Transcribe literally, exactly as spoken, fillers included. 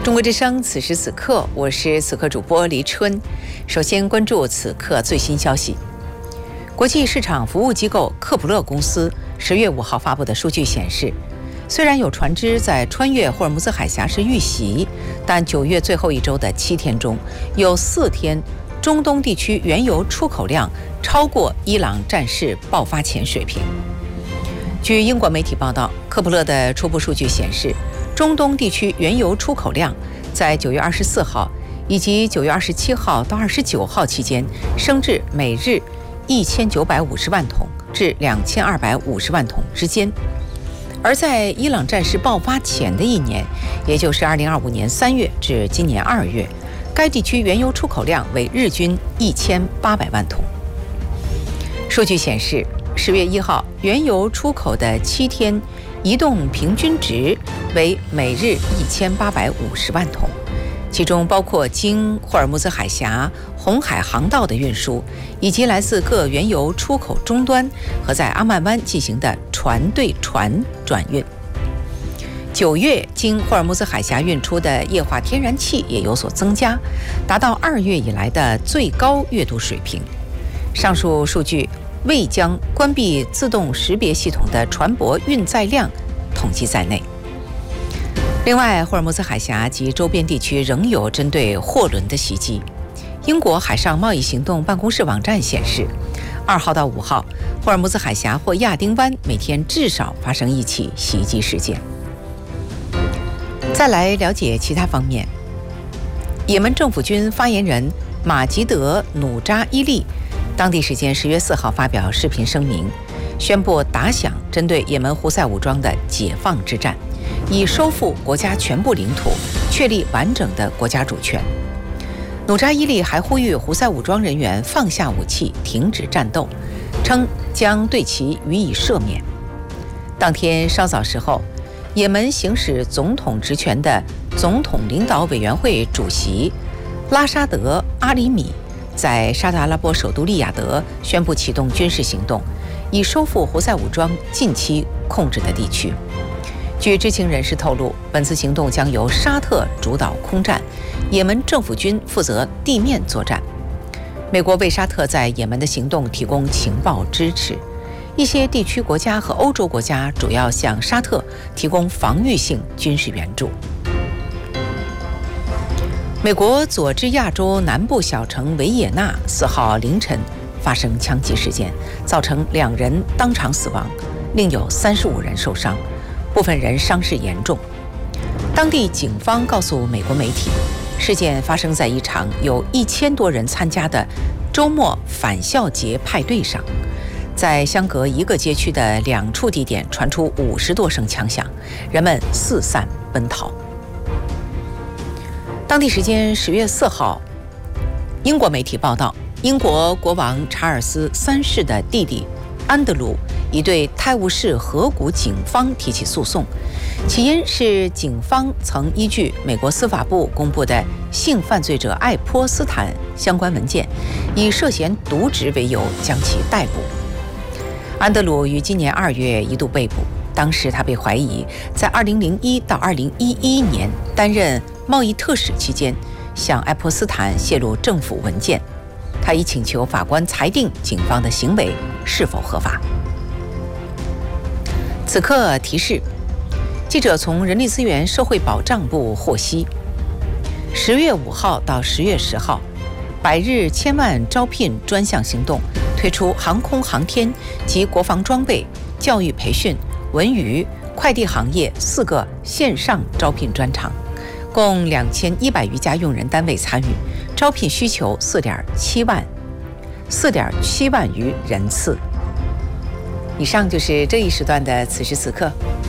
中国之声，此时此刻，我是此刻主播黎春。首先关注此刻最新消息。国际市场服务机构克普勒公司十月五号发布的数据显示，虽然有船只在穿越霍尔木兹海峡时遇袭，但九月最后一周的七天中，有四天中东地区原油出口量超过伊朗战事爆发前水平。据英国媒体报道，克普勒的初步数据显示，中东地区原油出口量在九月二十四号以及九月二十七号到二十九号期间升至每日一千九百五十万桶至两千二百五十万桶之间。而在伊朗战事爆发前的一年，也就是二零二五年三月至今年二月，该地区原油出口量为日均一千八百万桶。数据显示，十月一号原油出口的七天移动平均值为每日一千八百五十万桶，其中包括经霍尔木兹海峡、红海航道的运输，以及来自各原油出口终端和在阿曼湾进行的船对船转运。九月经霍尔木兹海峡运出的液化天然气也有所增加，达到二月以来的最高月度水平。上述数据未将关闭自动识别系统的船舶运载量统计在内。另外，霍尔木兹海峡及周边地区仍有针对货轮的袭击。英国海上贸易行动办公室网站显示，二号到五号，霍尔木兹海峡或亚丁湾每天至少发生一起袭击事件。再来了解其他方面，也门政府军发言人马吉德·努扎伊利当地时间十月四号发表视频声明，宣布打响针对也门胡塞武装的解放之战，以收复国家全部领土，确立完整的国家主权。努扎伊利还呼吁胡塞武装人员放下武器，停止战斗，称将对其予以赦免。当天稍早时候，也门行使总统职权的总统领导委员会主席拉沙德·阿里米在沙特阿拉伯首都利雅得宣布启动军事行动，以收复胡塞武装近期控制的地区。据知情人士透露，本次行动将由沙特主导空战，也门政府军负责地面作战。美国为沙特在也门的行动提供情报支持，一些地区国家和欧洲国家主要向沙特提供防御性军事援助。美国佐治亚州南部小城维也纳四号凌晨发生枪击事件，造成两人当场死亡，另有三十五人受伤，部分人伤势严重。当地警方告诉美国媒体，事件发生在一场有一千多人参加的周末返校节派对上，在相隔一个街区的两处地点传出五十多声枪响，人们四散奔逃。当地时间十月四号，英国媒体报道，英国国王查尔斯三世的弟弟安德鲁已对泰晤士河谷警方提起诉讼，起因是警方曾依据美国司法部公布的性犯罪者爱泼斯坦相关文件，以涉嫌渎职为由将其逮捕。安德鲁于今年二月一度被捕，当时他被怀疑在二零零一到二零一一年担任贸易特使期间，向爱泼斯坦泄露政府文件。他已请求法官裁定警方的行为是否合法。此刻提示，记者从人力资源社会保障部获悉，十月五号到十月十号，百日千万招聘专项行动推出航空航天及国防装备、教育培训、文娱、快递行业四个线上招聘专场，共两千一百余家用人单位参与，招聘需求四点七万，四点七万余人次。以上就是这一时段的此时此刻，